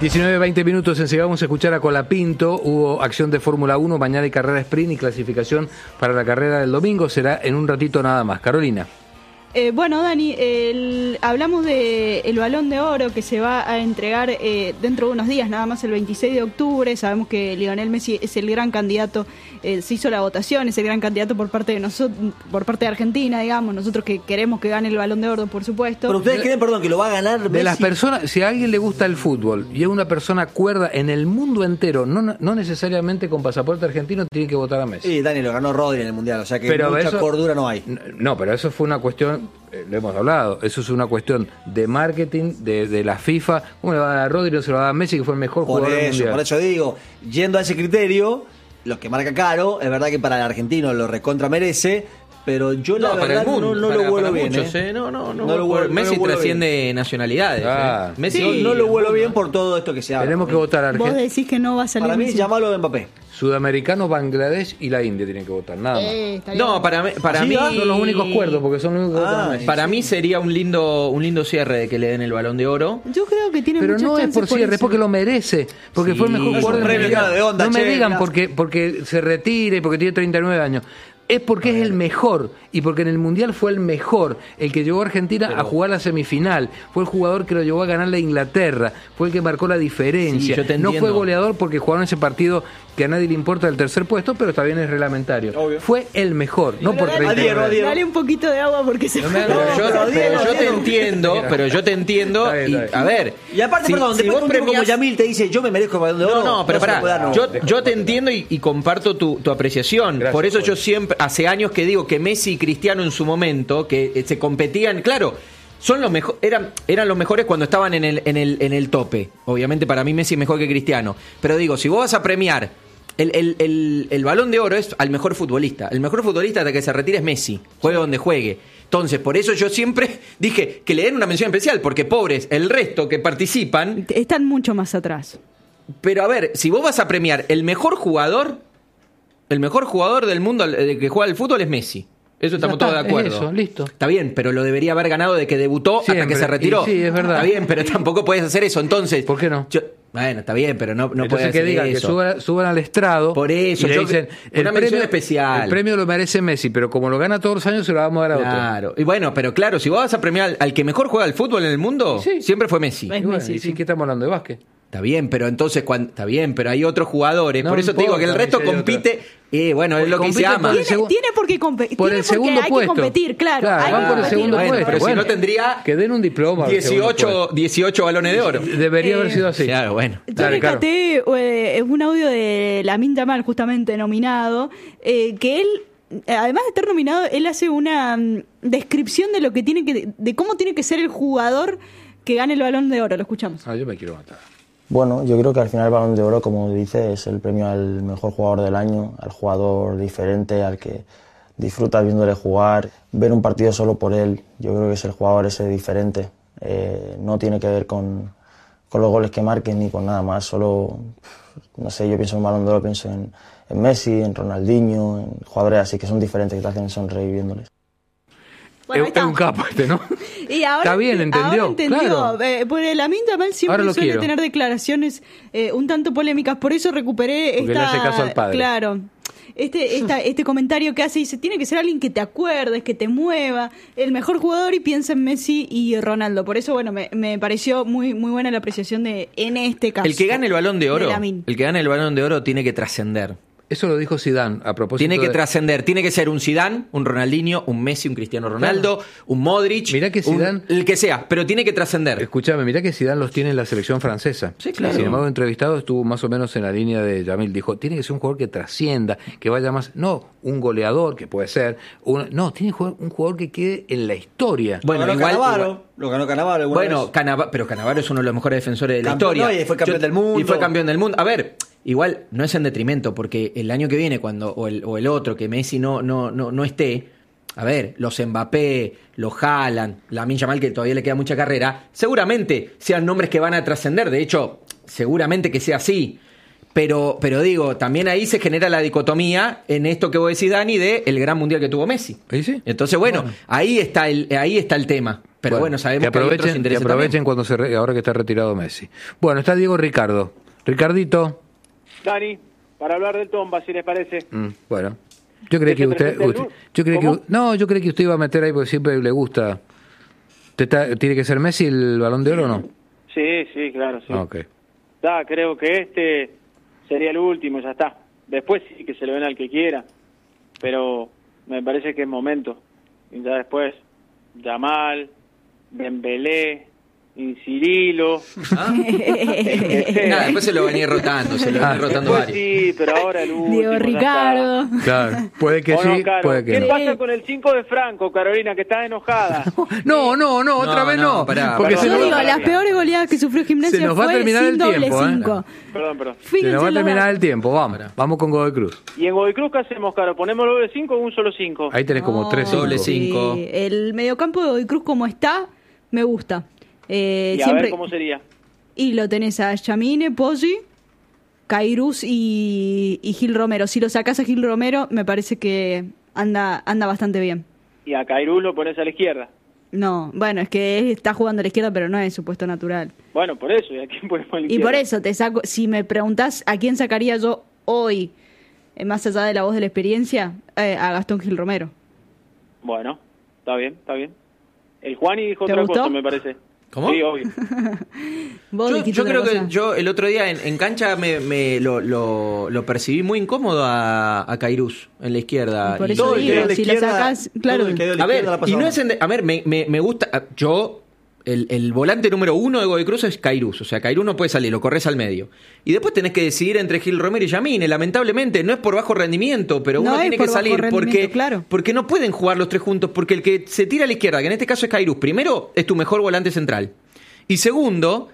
19-20 minutos, enseguida vamos a escuchar a Colapinto. Hubo acción de Fórmula 1, mañana hay carrera sprint y clasificación para la carrera del domingo. Será en un ratito nada más. Carolina. Bueno, Dani, hablamos del Balón de Oro que se va a entregar dentro de unos días, nada más el 26 de octubre. Sabemos que Lionel Messi es el gran candidato, se hizo la votación, es el gran candidato por parte de nosotros, por parte de Argentina, digamos, nosotros que queremos que gane el Balón de Oro, por supuesto. Pero ustedes creen, perdón, que lo va a ganar Messi. De las personas, si a alguien le gusta el fútbol y es una persona cuerda en el mundo entero, no necesariamente con pasaporte argentino, tiene que votar a Messi. Sí, Dani, lo ganó Rodri en el Mundial, o sea que pero mucha eso, cordura no hay. No, pero eso fue una cuestión, lo hemos hablado, eso es una cuestión de marketing, de la FIFA. ¿Cómo le va a dar a Rodri, no se lo va a dar a Messi, que fue el mejor jugador del Mundial? Por eso digo, yendo a ese criterio, lo que marca caro, es verdad que para el argentino lo recontra merece, pero yo la verdad no lo vuelo bien. Muchos, Messi trasciende nacionalidades. Messi no lo vuelo bien por todo esto que se habla. Tenemos que votar a Argentina. Vos decís que no va a salir para mí, Messi. llamalo de Mbappé. Sudamericanos, Bangladesh y la India tienen que votar, nada más. No, para mí son los únicos cuerdos, porque son los únicos que votan a Messi. Para mí sería un lindo cierre de que le den el Balón de Oro. Yo creo que tiene pero muchas no es chances por cierre, es porque lo merece, porque fue el mejor jugador del Mundial. No me digan porque se retire, porque tiene 39 años. Es porque es el mejor, y porque en el Mundial fue el mejor, el que llevó a Argentina a jugar la semifinal, fue el jugador que lo llevó a ganarle a Inglaterra, fue el que marcó la diferencia. No fue goleador porque jugaron ese partido que a nadie le importa el tercer puesto, pero también es reglamentario. Obvio. Fue el mejor, no por 39. Dale un poquito de agua porque se fue. Pero yo te entiendo, y a ver. Y aparte, perdón, después vos como Yamil te dice, yo me merezco el Balón de Oro. No, pero pará, yo te entiendo y comparto tu apreciación. Gracias, por eso yo siempre, hace años que digo que Messi y Cristiano en su momento, que se competían, claro, son los eran los mejores cuando estaban en el tope. Obviamente para mí Messi es mejor que Cristiano. Pero digo, si vos vas a premiar el Balón de Oro es al mejor futbolista. El mejor futbolista hasta que se retire es Messi, juegue donde juegue. Entonces, por eso yo siempre dije que le den una mención especial, porque pobres, el resto que participan están mucho más atrás. Pero a ver, si vos vas a premiar el mejor jugador del mundo que juega al fútbol es Messi. Eso estamos todos de acuerdo. Eso, listo. Está bien, pero lo debería haber ganado de que debutó siempre, hasta que se retiró. Sí, es verdad. Está bien, pero tampoco puedes hacer eso. Entonces, ¿por qué no? Bueno, está bien, pero no puedes hacer que digan eso. Que suban al estrado. Por eso, y le dicen, una mención especial. El premio lo merece Messi, pero como lo gana todos los años, se lo vamos a dar a otro. Claro. Y bueno, pero claro, si vos vas a premiar al que mejor juega al fútbol en el mundo, siempre fue Messi. Es Messi, ¿Y qué estamos hablando de básquet? Está bien, pero entonces está bien, pero hay otros jugadores. Por eso te digo que el resto compite. Bueno, es lo que se llama. Tiene por qué competir. Por el segundo puesto. Hay que competir, claro. Van por el segundo puesto. Pero si no tendría que den un diploma. 18 balones de oro. Debería haber sido así. Claro, bueno. Yo rescaté un audio de Lamine Yamal, justamente nominado, que él, además de estar nominado, él hace una descripción de lo que de cómo tiene que ser el jugador que gane el Balón de Oro. Lo escuchamos. Yo me quiero matar. Bueno, yo creo que al final el Balón de Oro, como dice, es el premio al mejor jugador del año, al jugador diferente, al que disfruta viéndole jugar, ver un partido solo por él. Yo creo que es el jugador ese diferente. No tiene que ver con los goles que marquen ni con nada más. Solo, no sé, yo pienso en Balón de Oro, pienso en Messi, en Ronaldinho, en jugadores así que son diferentes, que te hacen sonreír viéndoles. Bueno, es un capo ¿no? Y ahora, está bien, entendió. Ahora entendió. Claro. Porque Lamine Yamal siempre suele tener declaraciones un tanto polémicas, por eso recuperé porque le hace caso al padre. Claro. Este comentario que hace, dice, tiene que ser alguien que te acuerdes, que te mueva, el mejor jugador, y piensa en Messi y Ronaldo. Por eso, bueno, me pareció muy buena la apreciación en este caso. El que gane el Balón de Oro, tiene que trascender. Eso lo dijo Zidane a propósito. Tiene que trascender, tiene que ser un Zidane, un Ronaldinho, un Messi, un Cristiano Ronaldo, un Modric, mirá que Zidane, el que sea, pero tiene que trascender. Escúchame, mirá que Zidane los tiene en la selección francesa. Sí, claro. Sin embargo, entrevistado estuvo más o menos en la línea de Yamil. Dijo, tiene que ser un jugador que trascienda, que vaya más, no un goleador, que puede ser, tiene que ser un jugador que quede en la historia. Bueno, lo ganó Cannavaro. Bueno, pero Cannavaro es uno de los mejores defensores de la historia. Y fue campeón del mundo. Y fue campeón del mundo. A ver, igual no es en detrimento, porque el año que viene, o el otro, que Messi no esté, a ver, los Mbappé, los Haaland, Lamine Yamal, que todavía le queda mucha carrera, seguramente sean nombres que van a trascender. De hecho, seguramente que sea así. Pero digo, también ahí se genera la dicotomía en esto que vos decís, Dani, de el gran mundial que tuvo Messi. ¿Sí? Entonces, bueno, ahí está el tema. Pero bueno, sabemos que hay otros intereses que aprovechen también. ahora que está retirado Messi. Bueno, está Diego Ricardo. Ricardito. Dani, para hablar del Tomba, si les parece. Bueno, yo creí que usted iba a meter ahí porque siempre le gusta. ¿Tiene que ser Messi el Balón de Oro o no? Sí, claro, sí. Okay. Creo que este sería el último, ya está. Después sí que se lo ven al que quiera, pero me parece que es momento. Y ya después, Yamal, Dembélé, Cirilo. Después se lo venía rotando, varios. Sí, pero ahora el último. Diego Ricardo. Claro, puede que sí, puede que no. ¿Qué pasa con el 5 de Franco, Carolina, que está enojada? No, otra vez no. Porque yo digo, las peores goleadas que sufrió Gimnasia se nos va a terminar el tiempo, Perdón. Se nos va a terminar el tiempo, vamos con Godoy Cruz. ¿Y en Godoy Cruz qué hacemos, Caro? ¿Ponemos doble 5 o un solo 5? Ahí tenés como 3 doble 5. El mediocampo de Godoy Cruz como está, me gusta. Y siempre... a ver cómo sería. Y lo tenés a Yamine, Poggi, Cairuz y Gil Romero. Si lo sacás a Gil Romero, me parece que anda bastante bien. ¿Y a Cairuz lo pones a la izquierda? No, bueno, es que él está jugando a la izquierda, pero no es su puesto natural. Bueno, por eso, ¿y a quién ponemos a la izquierda? Y por eso te saco, si me preguntás a quién sacaría yo hoy, más allá de la voz de la experiencia, a Gastón Gil Romero. Bueno, está bien. El Juani dijo otra gustó? cosa, me parece. ¿Cómo? Sí, obvio. Yo creo que yo el otro día en cancha me lo percibí muy incómodo a Cairuz en la izquierda. Por eso digo, si le sacas, claro. Me gusta. El volante número 1 de Godoy Cruz es Cairuz. O sea, Cairuz no puede salir, lo corres al medio. Y después tenés que decidir entre Gil Romero y Yamine. Lamentablemente, no es por bajo rendimiento, pero uno tiene que salir porque no pueden jugar los tres juntos. Porque el que se tira a la izquierda, que en este caso es Cairuz, primero, es tu mejor volante central. Y segundo,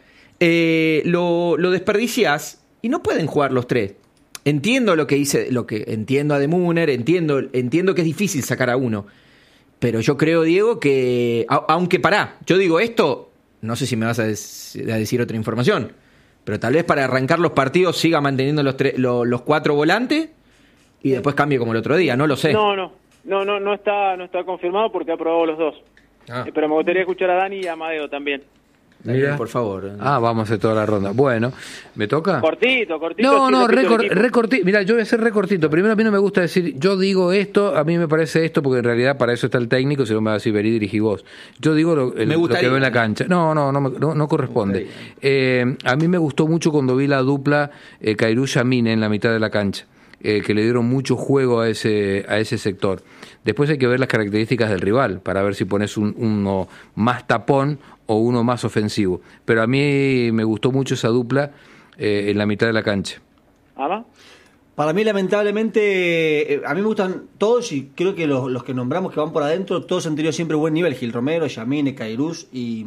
lo desperdiciás y no pueden jugar los tres. Entiendo lo que entiendo a De Munner, entiendo que es difícil sacar a uno. Pero yo creo, Diego, que aunque yo digo esto, no sé si me vas a decir otra información, pero tal vez para arrancar los partidos siga manteniendo los 4 volantes y después cambie como el otro día, no lo sé. No está confirmado porque ha probado los dos. Pero me gustaría escuchar a Dani y a Amadeo también. Mira. Por favor. Vamos a hacer toda la ronda. Bueno, ¿me toca? Cortito. No, recortito. Mira, yo voy a ser recortito. Primero, a mí no me gusta decir, yo digo esto, a mí me parece esto, porque en realidad para eso está el técnico, si no me va a decir, vení, dirigí vos. Yo digo lo que veo en la cancha. No corresponde. A mí me gustó mucho cuando vi la dupla Cairuz-Yamine en la mitad de la cancha. Que le dieron mucho juego a ese sector. Después hay que ver las características del rival para ver si pones uno más tapón o uno más ofensivo. Pero a mí me gustó mucho esa dupla en la mitad de la cancha. ¿Ama? Para mí, lamentablemente, a mí me gustan todos y creo que los que nombramos que van por adentro, todos han tenido siempre buen nivel. Gil Romero, Yamine, Cairuz y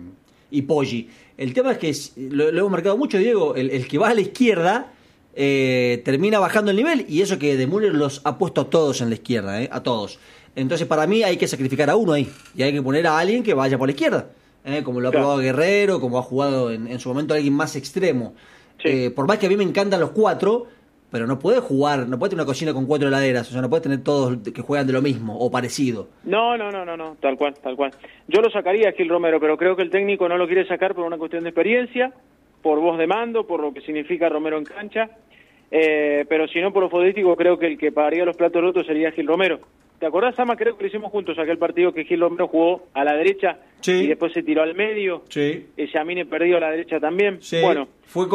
Poggi. El tema es que, lo hemos marcado mucho, Diego, el que va a la izquierda... termina bajando el nivel y eso que De Müller los ha puesto a todos en la izquierda, a todos. Entonces para mí hay que sacrificar a uno ahí y hay que poner a alguien que vaya por la izquierda, como lo ha probado Guerrero, como ha jugado en su momento alguien más extremo. Sí. Por más que a mí me encantan los 4, pero no puede tener una cocina con 4 heladeras, o sea, no puede tener todos que juegan de lo mismo o parecido. No, tal cual. Yo lo sacaría a Gil Romero, pero creo que el técnico no lo quiere sacar por una cuestión de experiencia, por voz de mando, por lo que significa Romero en cancha, pero si no por lo futbolístico, creo que el que pagaría los platos rotos sería Gil Romero. ¿Te acordás, Sama? Creo que lo hicimos juntos aquel partido que Gil Romero jugó a la derecha y después se tiró al medio. Sí. Yamine perdió a la derecha también. Sí. Bueno, fue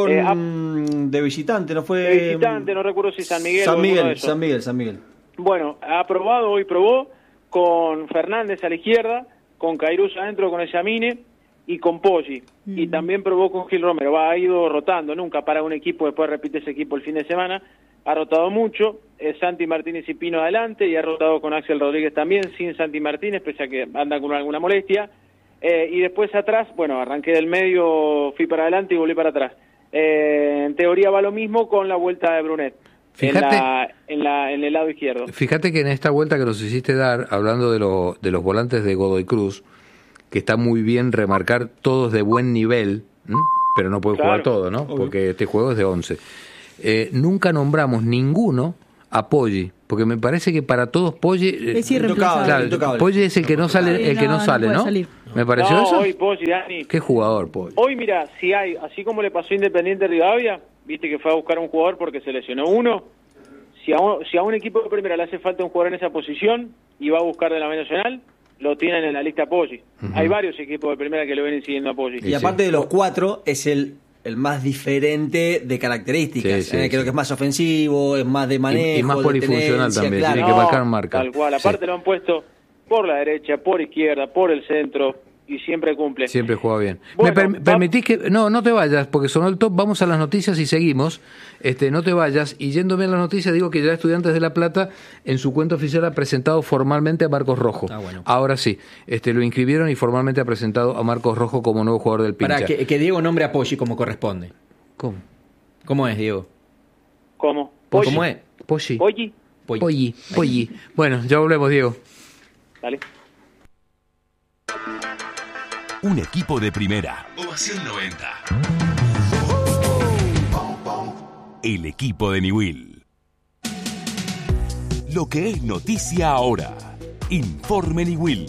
de visitante, ¿no fue? De visitante, no recuerdo si San Miguel San Miguel. Bueno, hoy probó con Fernández a la izquierda, con Cairuz adentro con el Yamine y con Poggi, y también probó con Gil Romero. Ha ido rotando, nunca para un equipo, después repite ese equipo el fin de semana, ha rotado mucho, Santi Martínez y Pino adelante, y ha rotado con Axel Rodríguez también, sin Santi Martínez, pese a que anda con alguna molestia, y después atrás, arranqué del medio, fui para adelante y volví para atrás. En teoría va lo mismo con la vuelta de Brunet. Fíjate, en el lado izquierdo. Fíjate que en esta vuelta que nos hiciste dar, hablando de los volantes de Godoy Cruz, que está muy bien remarcar todos de buen nivel, pero no puede jugar todo, ¿no? Porque este juego es de 11. Nunca nombramos ninguno a Poggi, porque me parece que para todos Poggi es irreemplazable. Claro, Poggi es el que no sale, ¿no? Salir. ¿Me pareció eso? Hoy Poggi, Dani. Qué jugador, Poggi. Hoy mira, si hay, así como le pasó a Independiente Rivadavia, viste que fue a buscar un jugador porque se lesionó uno. Si a un equipo de primera le hace falta un jugador en esa posición y va a buscar de la B Nacional, lo tienen en la lista Poggi. Hay varios equipos de primera que lo vienen siguiendo a Poggi. Y aparte de los 4, es el más diferente de características. Sí, Creo que es más ofensivo, es más de manejo, y más polifuncional también, claro. tiene que marcar marca. Tal cual, aparte lo han puesto por la derecha, por izquierda, por el centro, y siempre cumple. Siempre juega bien. Bueno, ¿Me permitís que...? No te vayas, porque sonó el top, vamos a las noticias y seguimos. No te vayas, y yéndome a las noticias, digo que ya Estudiantes de La Plata, en su cuenta oficial, ha presentado formalmente a Marcos Rojo. Bueno. Ahora sí, lo inscribieron y formalmente ha presentado a Marcos Rojo como nuevo jugador del Pincha. Para que Diego nombre a Poggi como corresponde. ¿Cómo? ¿Cómo es, Diego? ¿Cómo? ¿Cómo es? Poggi. Poggi. Bueno, ya volvemos, Diego. Dale. Un equipo de primera. Ovación 90. El equipo de Newell. Lo que es noticia ahora. Informe Newell.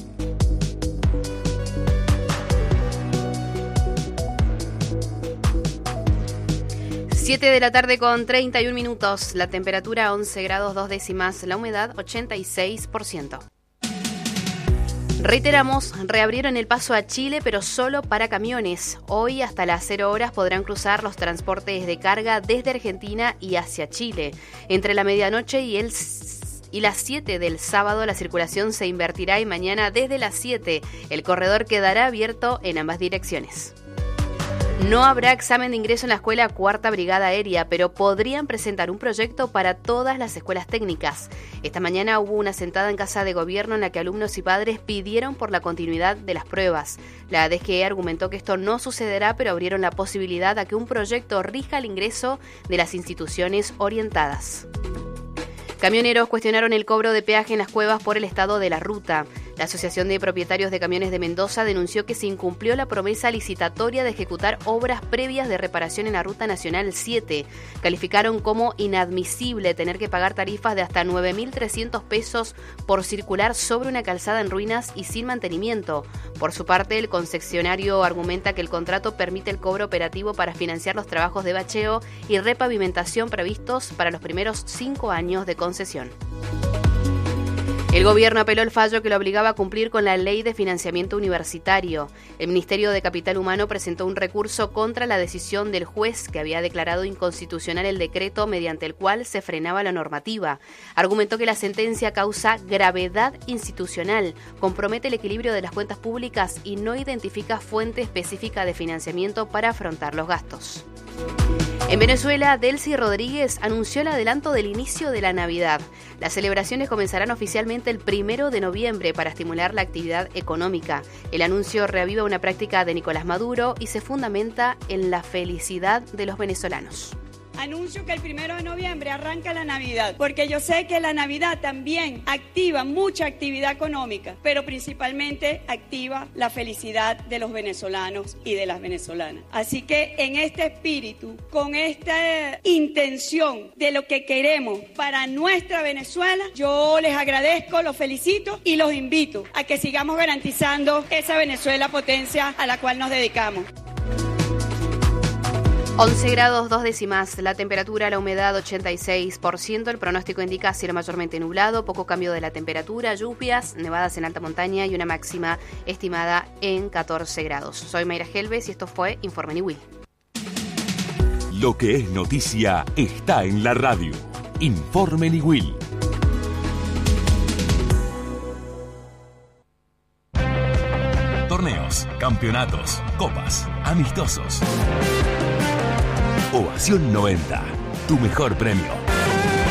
Siete de la tarde con 31 minutos. La temperatura 11 grados 2 décimas. La humedad 86%. Reiteramos, reabrieron el paso a Chile, pero solo para camiones. Hoy hasta las 0 horas podrán cruzar los transportes de carga desde Argentina y hacia Chile. Entre la medianoche y las 7 del sábado la circulación se invertirá y mañana desde las 7 el corredor quedará abierto en ambas direcciones. No habrá examen de ingreso en la escuela Cuarta Brigada Aérea, pero podrían presentar un proyecto para todas las escuelas técnicas. Esta mañana hubo una sentada en Casa de Gobierno en la que alumnos y padres pidieron por la continuidad de las pruebas. La DGE argumentó que esto no sucederá, pero abrieron la posibilidad a que un proyecto rija el ingreso de las instituciones orientadas. Camioneros cuestionaron el cobro de peaje en las cuevas por el estado de la ruta. La Asociación de Propietarios de Camiones de Mendoza denunció que se incumplió la promesa licitatoria de ejecutar obras previas de reparación en la Ruta Nacional 7. Calificaron como inadmisible tener que pagar tarifas de hasta 9.300 pesos por circular sobre una calzada en ruinas y sin mantenimiento. Por su parte, el concesionario argumenta que el contrato permite el cobro operativo para financiar los trabajos de bacheo y repavimentación previstos para los primeros 5 años de concesión. El gobierno apeló el fallo que lo obligaba a cumplir con la ley de financiamiento universitario. El Ministerio de Capital Humano presentó un recurso contra la decisión del juez que había declarado inconstitucional el decreto mediante el cual se frenaba la normativa. Argumentó que la sentencia causa gravedad institucional, compromete el equilibrio de las cuentas públicas y no identifica fuente específica de financiamiento para afrontar los gastos. En Venezuela, Delcy Rodríguez anunció el adelanto del inicio de la Navidad. Las celebraciones comenzarán oficialmente el 1 de noviembre para estimular la actividad económica. El anuncio reaviva una práctica de Nicolás Maduro y se fundamenta en la felicidad de los venezolanos. Anuncio que el 1 de noviembre arranca la Navidad, porque yo sé que la Navidad también activa mucha actividad económica, pero principalmente activa la felicidad de los venezolanos y de las venezolanas. Así que en este espíritu, con esta intención de lo que queremos para nuestra Venezuela, yo les agradezco, los felicito y los invito a que sigamos garantizando esa Venezuela potencia a la cual nos dedicamos. 11 grados 2 décimas, la temperatura, la humedad 86%, el pronóstico indica cielo mayormente nublado, poco cambio de la temperatura, lluvias, nevadas en alta montaña y una máxima estimada en 14 grados. Soy Mayra Helves y esto fue Informe Newell. Lo que es noticia está en la radio. Informe Newell. Torneos, campeonatos, copas, amistosos. Ovación 90, tu mejor premio.